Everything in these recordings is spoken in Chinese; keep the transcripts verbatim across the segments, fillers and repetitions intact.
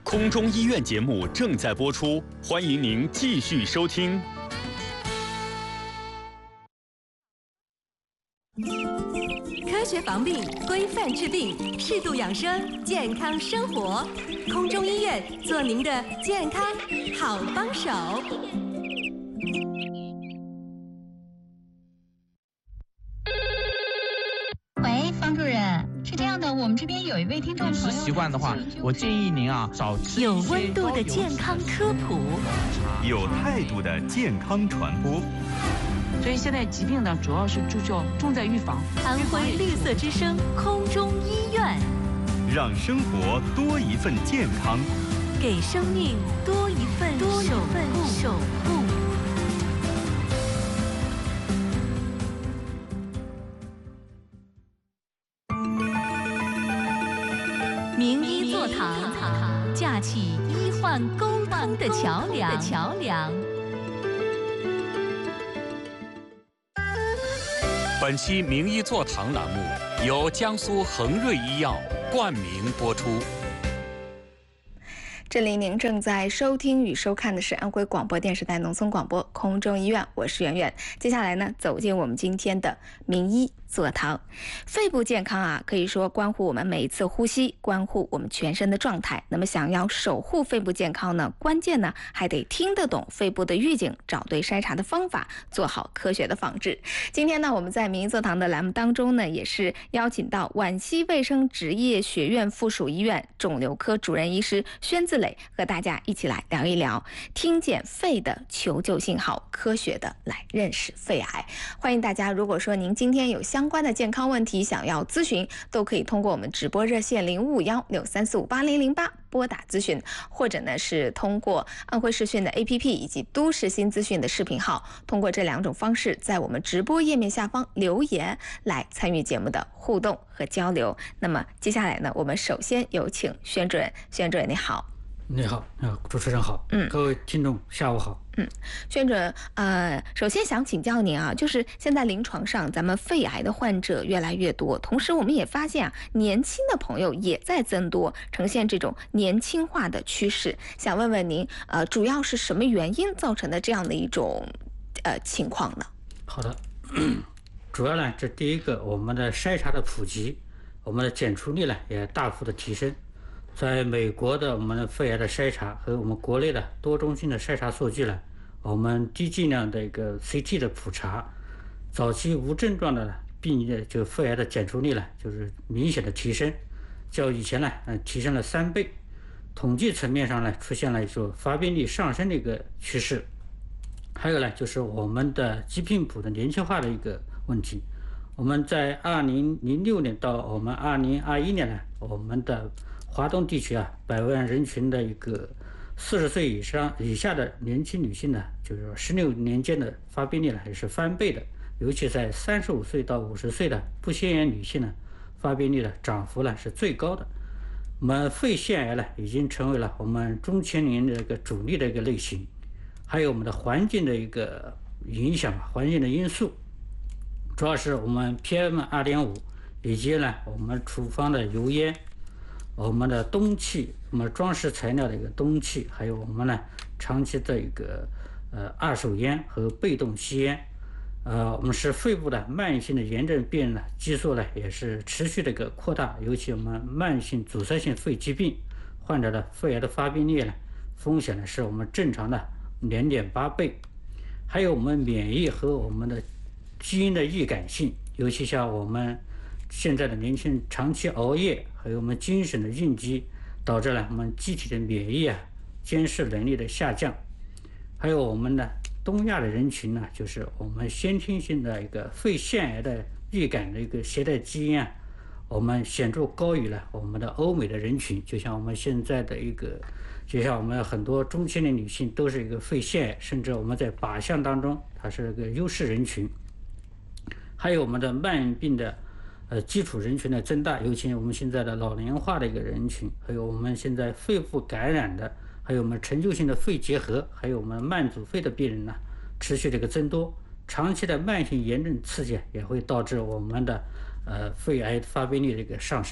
空中医院节目正在播出，欢迎您继续收听。 科学防病，规范治病，适度养生，健康生活。空中医院做您的健康好帮手。 喂，方主任，是这样的，我们这边有一位听众朋友， 饮食习惯的话，我建议您啊少吃有温度的健康科普， 有态度的健康传播。 所以现在疾病呢，主要是注重重在预防。 安徽绿色之声空中医院， 让生活多一份健康， 给生命多一份多一份守护。名医座堂，架起医患沟通的桥梁。桥梁。 本期名医座堂栏目由江苏恒瑞医药冠名播出。 这里您正在收听与收看的是安徽广播电视台农村广播空中医院，我是圆圆。接下来呢，走进我们今天的名医座堂。肺部健康啊，可以说关乎我们每一次呼吸，关乎我们全身的状态。那么想要守护肺部健康呢，关键呢还得听得懂肺部的预警，找对筛查的方法，做好科学的防治。今天呢，我们在名医座堂的栏目当中呢，也是邀请到皖西卫生职业学院附属医院肿瘤科主任医师宣自磊，和大家一起来聊一聊，听见肺的求救信号，科学的来认识肺癌。欢迎大家，如果说您今天有相关的健康问题想要咨询，都可以通过我们直播热线零五五幺六三四五八零零八拨打咨询，或者呢是通过安徽视讯的 A P P 以及都市新资讯的视频号，通过这两种方式在我们直播页面下方留言来参与节目的互动和交流。那么接下来呢，我们首先有请宣主任。宣主任你好。 你好，啊，主持人好， 嗯， 各位听众下午好。 嗯，宣主任，呃，首先想请教您啊，就是现在临床上咱们肺癌的患者越来越多，同时我们也发现啊，年轻的朋友也在增多，呈现这种年轻化的趋势。想问问您，呃，主要是什么原因造成的这样的一种呃情况呢？ 好的，主要呢，这第一个，我们的筛查的普及，我们的检出率呢也大幅的提升。在美国的我们的肺癌的筛查和我们国内的多中心的筛查数据呢，我们低剂量的一个 C T 的普查，早期无症状的病的就肺癌的检出率呢，就是明显的提升，较以前呢，嗯，提升了三倍。统计层面上呢，出现了一种发病率上升的一个趋势。还有呢，就是我们的疾病谱的年轻化的一个问题。我们在二零零六年到我们二零二一年呢，我们的华东地区啊，百万人群的一个四十岁以上以下的年轻女性呢，就是说十六年间的发病率呢也是翻倍的，尤其在三十五岁到五十岁的不腺炎女性呢，发病率的涨幅呢是最高的。我们肺腺癌呢已经成为了我们中青年的一个主力的一个类型，还有我们的环境的一个影响，环境的因素，主要是我们 P M 二点五 以及呢我们厨房的油烟。我们的氡气，我们装饰材料的一个氡气，还有我们呢长期的一个呃二手烟和被动吸烟，呃，我们是肺部的慢性的炎症病呢，基数呢也是持续的一个扩大，尤其我们慢性阻塞性肺疾病患者的肺癌的发病率呢，风险呢是我们正常的零点八倍，还有我们免疫和我们的基因的易感性，尤其像我们现在的年轻人长期熬夜，还有我们精神的应激，导致了我们机体的免疫啊监视能力的下降。还有我们的东亚的人群呢，就是我们先天性的一个肺腺癌的易感的一个携带基因啊，我们显著高于了我们的欧美的人群。就像我们现在的一个，就像我们很多中青年女性都是一个肺腺癌，甚至我们在靶向当中它是一个优势人群。还有我们的慢病的呃基础人群的增大，尤其我们现在的老龄化的一个人群，还有我们现在肺部感染的，还有我们陈旧性的肺结核，还有我们慢阻肺的病人呢，持续这个增多。长期的慢性炎症刺激也会导致我们的呃肺癌发病率的一个上升。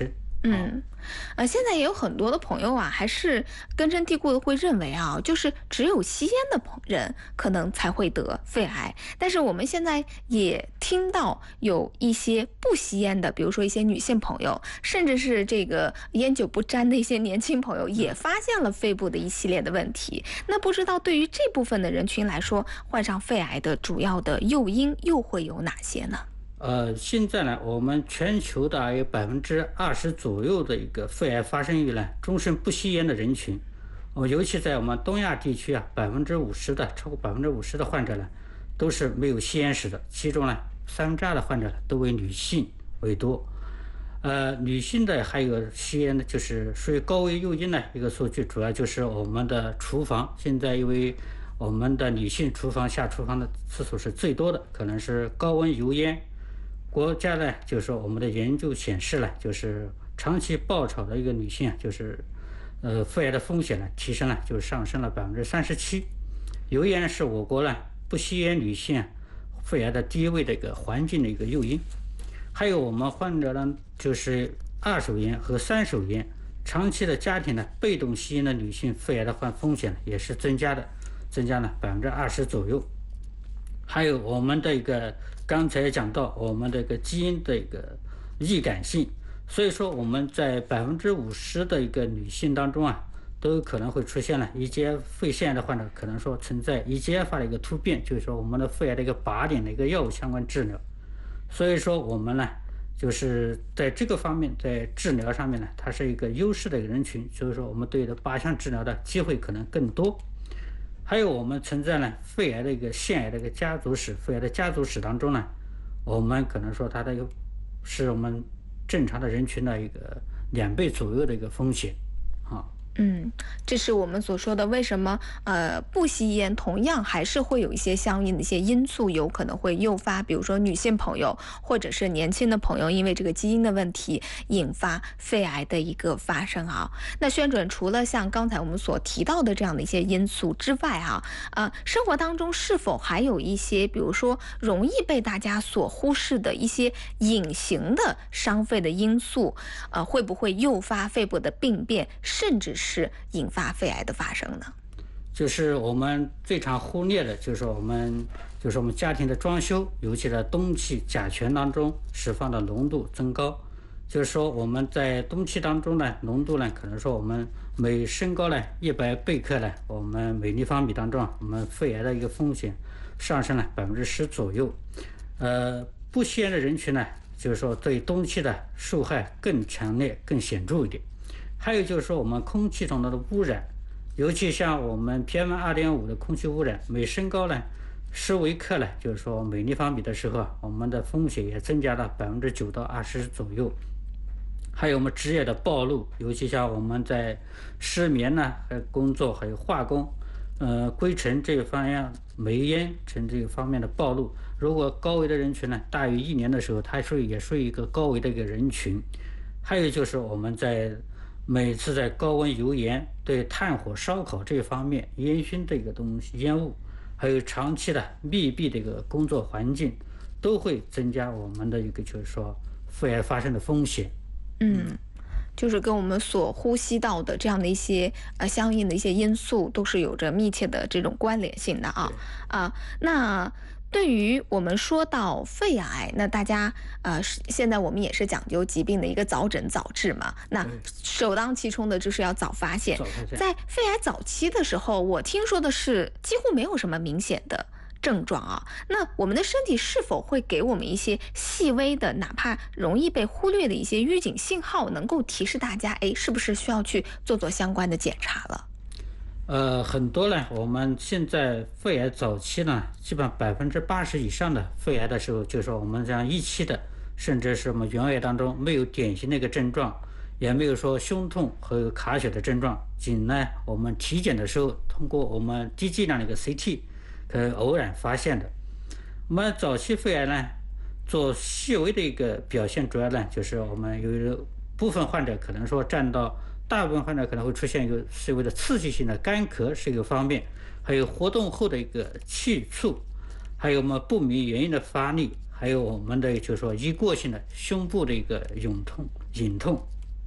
嗯，呃，现在也有很多的朋友啊，还是根深蒂固的会认为啊，就是只有吸烟的朋人可能才会得肺癌。但是我们现在也听到有一些不吸烟的，比如说一些女性朋友，甚至是这个烟酒不沾的一些年轻朋友，也发现了肺部的一系列的问题。那不知道对于这部分的人群来说，患上肺癌的主要的诱因又会有哪些呢？ 呃，现在呢，我们全球的有百分之二十左右的一个肺癌发生于呢终身不吸烟的人群。哦，尤其在我们东亚地区啊，百分之五十的超过百分之五十的患者呢，都是没有吸烟史的。其中呢，三分之二的患者都为女性为多。呃，女性的还有吸烟的，就是属于高危诱因的一个数据，主要就是我们的厨房。现在因为我们的女性厨房下厨房的次数是最多的，可能是高温油烟。国家呢，就是说我们的研究显示了，就是长期爆炒的一个女性啊，就是呃肺癌的风险呢提升了，就上升了百分之三十七。油烟是我国呢不吸烟女性啊肺癌的第一位的一个环境的一个诱因。还有我们患者呢，就是二手烟和三手烟，长期的家庭呢被动吸烟的女性肺癌的患风险也是增加的，增加了百分之二十左右。还有我们的一个刚才讲到我们的一个基因的一个易感性，所以说我们在百分之五十的一个女性当中啊，都有可能会出现了 E G F 肺腺癌的患者，可能说存在 E G F 的一个突变，就是说我们的肺癌的一个靶点的一个药物相关治疗。所以说我们呢，就是在这个方面，在治疗上面呢，它是一个优势的一个人群，所以说我们对的靶向治疗的机会可能更多。还有我们存在呢肺癌的一个腺癌的一个家族史，肺癌的家族史当中呢，我们可能说它的一个是我们正常的人群的一个两倍左右的一个风险啊。 嗯，这是我们所说的为什么呃不吸烟同样还是会有一些相应的一些因素有可能会诱发，比如说女性朋友或者是年轻的朋友因为这个基因的问题引发肺癌的一个发生啊。那宣准除了像刚才我们所提到的这样的一些因素之外啊，呃，生活当中是否还有一些比如说容易被大家所忽视的一些隐形的伤肺的因素，呃，会不会诱发肺部的病变，甚至是是引发肺癌的发生呢？ 就是我们最常忽略的，就是我们就是我们家庭的装修，尤其在氡气甲醛当中释放的浓度增高。就是说我们在氡气当中呢，浓度呢，可能说我们每升高呢一百贝克呢，我们每立方米当中，我们肺癌的一个风险上升了百分之十左右。呃，不吸烟的人群呢，就是说对氡气的受害更强烈、更显著一点。还有就是说我们空气中的污染，尤其像我们 P M 二点五 的空气污染，每升高呢十微克呢，就是说每立方米的时候，我们的风险也增加了百分之九到二十左右。还有我们职业的暴露，尤其像我们在失眠呢，还有工作，还有化工，呃，灰尘这一方面、煤烟尘这一方面的暴露，如果高危的人群呢大于一年的时候，它属于也属于一个高危的一个人群。还有就是我们在每次在高温油烟、对炭火烧烤这一方面、烟熏这个东西、烟雾，还有长期的密闭的一个工作环境，都会增加我们的一个就是说肺癌发生的风险。 嗯，就是跟我们所呼吸到的这样的一些呃相应的一些因素，都是有着密切的这种关联性的啊啊。那对于我们说到肺癌，那大家呃现在我们也是讲究疾病的一个早诊早治嘛，那首当其冲的就是要早发现。在肺癌早期的时候，我听说的是几乎没有什么明显的症状啊，那我们的身体是否会给我们一些细微的，哪怕容易被忽略的一些预警信号，能够提示大家，哎，是不是需要去做做相关的检查了？ 呃，很多呢，我们现在肺癌早期呢，基本上百分之八十以上的肺癌的时候，就是说我们这样一期的，甚至是我们原癌当中没有典型的一个症状，也没有说胸痛和卡血的症状，仅呢我们体检的时候，通过我们低剂量的一个 C T， 可偶然发现的。我们早期肺癌呢，做细微的一个表现，主要呢就是我们有一部分患者可能说占到。大部分患者可能会出现一个所谓的刺激性的干咳是一个方面，还有活动后的一个气促，还有我们不明原因的发力，还有我们的就是说一过性的胸部的一个涌痛、隐痛。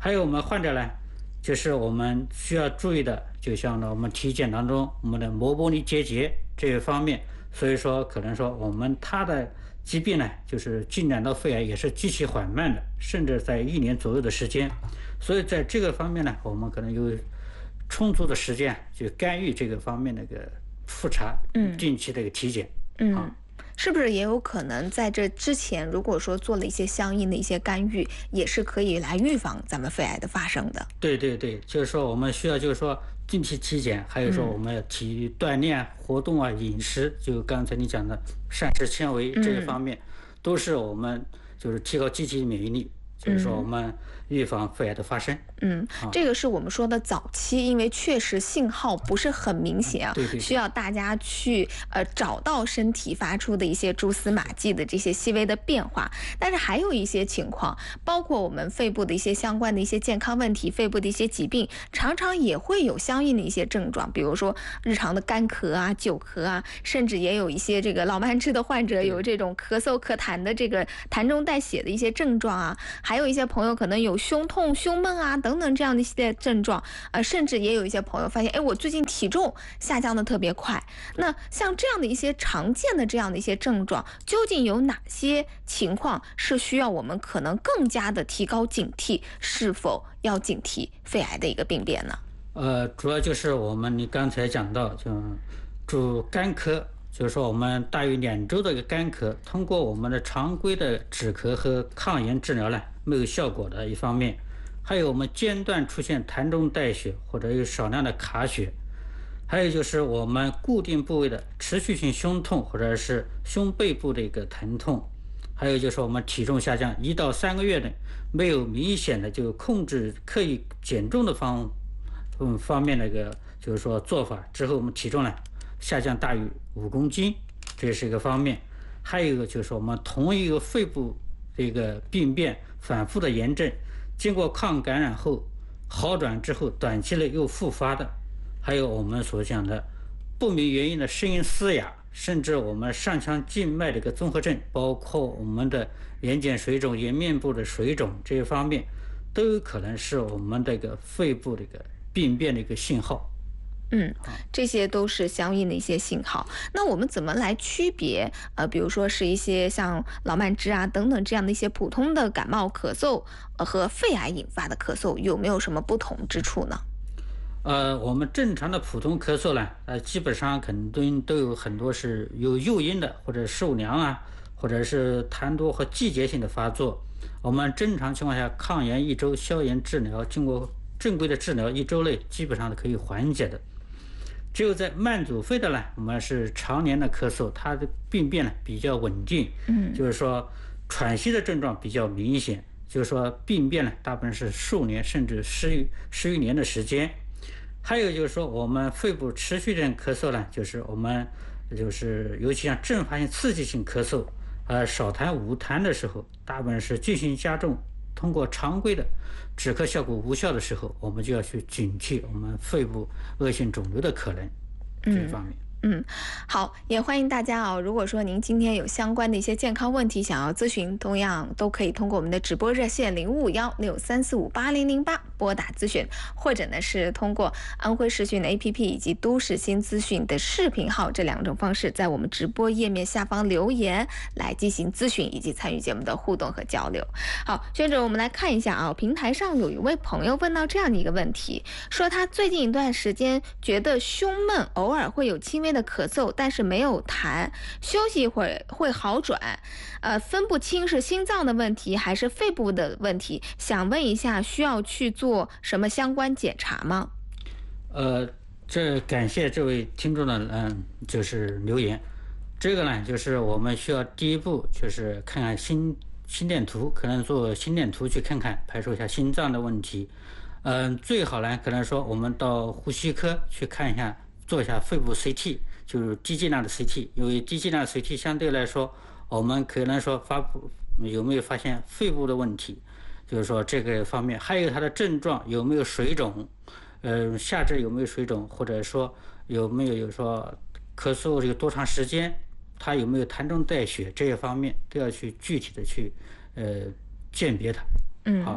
还有我们患者呢，就是我们需要注意的，就像呢我们体检当中我们的膜玻璃结节这一方面，所以说可能说我们他的疾病呢，就是进展到肺癌也是极其缓慢的，甚至在一年左右的时间。所以在这个方面呢，我们可能有充足的时间去干预这个方面的一个复查， 嗯， 定期的一个体检， 嗯。 啊是不是也有可能在这之前，如果说做了一些相应的一些干预，也是可以来预防咱们肺癌的发生的？ 对对对，就是说我们需要就是说定期体检，还有说我们要体育锻炼、活动啊、饮食，就刚才你讲的膳食纤维这一方面，都是我们就是提高机体免疫力，就是说我们预防肺癌的发生。 嗯，这个是我们说的早期，因为确实信号不是很明显啊， 对对对， 需要大家去呃找到身体发出的一些蛛丝马迹的这些细微的变化。但是还有一些情况，包括我们肺部的一些相关的一些健康问题，肺部的一些疾病，常常也会有相应的一些症状，比如说日常的干咳啊、久咳啊，甚至也有一些这个老慢支的患者有这种咳嗽咳痰的这个痰中带血的一些症状啊，还有一些朋友可能有胸痛、胸闷啊等。等等这样的一些症状，呃，甚至也有一些朋友发现，哎，我最近体重下降的特别快。那像这样的一些常见的这样的一些症状，究竟有哪些情况是需要我们可能更加的提高警惕，是否要警惕肺癌的一个病变呢？ 呃，主要就是我们你刚才讲到，就主干咳，就是说我们大约两周的一个干咳，通过我们的常规的止咳和抗炎治疗呢，没有效果的一方面。还有我们间断出现痰中带血或者有少量的卡血，还有就是我们固定部位的持续性胸痛或者是胸背部的一个疼痛，还有就是我们体重下降一到三个月内没有明显的就控制刻意减重的方嗯方面的一个就是说做法之后，我们体重呢下降大于五公斤，这是一个方面。还有一个就是我们同一个肺部这个病变反复的炎症，经过抗感染后好转之后短期内又复发的，还有我们所讲的不明原因的声音嘶哑，甚至我们上腔静脉的一个综合症，包括我们的眼睑水肿、颜面部的水肿这一方面，都有可能是我们这个肺部的一个病变的一个信号。 嗯，这些都是相应的一些信号。那我们怎么来区别？呃，比如说是一些像老慢支啊等等这样的一些普通的感冒咳嗽，呃，和肺癌引发的咳嗽有没有什么不同之处呢？ 呃，我们正常的普通咳嗽呢，呃，基本上肯定都有很多是有诱因的，或者受凉啊，或者是痰多和季节性的发作。我们正常情况下抗炎一周，消炎治疗，经过正规的治疗一周内基本上是可以缓解的。只有在慢阻肺的呢，我们是常年的咳嗽，它的病变呢比较稳定，嗯，就是说喘息的症状比较明显，就是说病变呢大部分是数年甚至十余十余年的时间。还有就是说我们肺部持续性咳嗽呢，就是我们就是尤其像阵发性刺激性咳嗽，呃少痰无痰的时候，大部分是进行加重，通过常规的止咳效果无效的时候，我们就要去警惕我们肺部恶性肿瘤的可能这一方面。 嗯，好，也欢迎大家啊、哦。如果说您今天有相关的一些健康问题想要咨询，同样都可以通过我们的直播热线零五五幺六三四五八零零八拨打咨询，或者呢是通过安徽视讯的 A P P 以及都市新资讯的视频号这两种方式，在我们直播页面下方留言来进行咨询以及参与节目的互动和交流。好，接着我们来看一下啊，平台上有一位朋友问到这样的一个问题，说他最近一段时间觉得胸闷，偶尔会有轻微的咳嗽，但是没有痰，休息一会儿会好转，呃，分不清是心脏的问题还是肺部的问题，想问一下需要去做什么相关检查吗？ 呃，这感谢这位听众的嗯，就是留言。这个呢，就是我们需要第一步就是看看心心电图，可能做心电图去看看，排除一下心脏的问题。嗯、呃，最好呢，可能说我们到呼吸科去看一下。做一下肺部 C T， 就是低剂量的 C T， 因为低剂量 C T 相对来说，我们可能说发布有没有发现肺部的问题，就是说这个方面，还有它的症状有没有水肿，呃，下肢有没有水肿，或者说有没有有说咳嗽有多长时间，它有没有痰中带血，这些方面都要去具体的去呃鉴别它。 嗯， 好。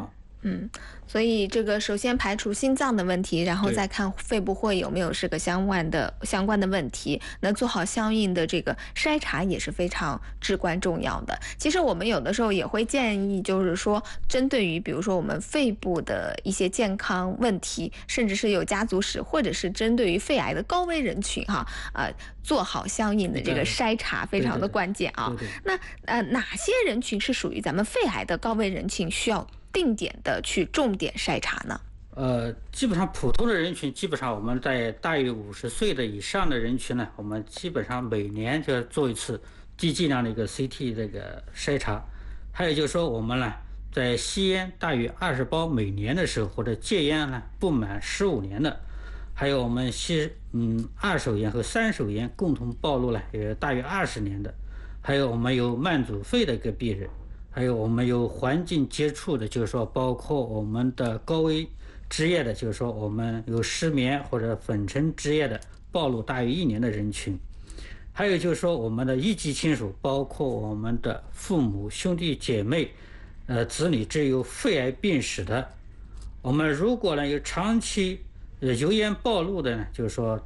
嗯，所以这个首先排除心脏的问题，然后对再看肺部会有没有这个相关的相关的问题。那做好相应的这个筛查也是非常至关重要的。其实我们有的时候也会建议，就是说针对于比如说我们肺部的一些健康问题，甚至是有家族史，或者是针对于肺癌的高危人群哈，呃，做好相应的这个筛查非常的关键啊。 对对对那呃，哪些人群是属于咱们肺癌的高危人群，需要定点的去重点筛查呢？ 呃，基本上普通的人群，基本上我们在大于五十岁的以上的人群呢，我们基本上每年就要做一次低剂量的一个 C T 这个筛查。还有就是说，我们呢在吸烟大于二十包每年的时候，或者戒烟呢不满十五年的，还有我们吸嗯二手烟和三手烟共同暴露了也大于二十年的，还有我们有慢阻肺的一个病人。还有我们有环境接触的，就是说包括我们的高危职业的，就是说我们有失眠或者粉尘职业的暴露大于一年的人群。还有就是说我们的一级亲属，包括我们的父母、兄弟姐妹、呃子女，只有肺癌病史的，我们如果呢有长期呃油烟暴露的呢，就是说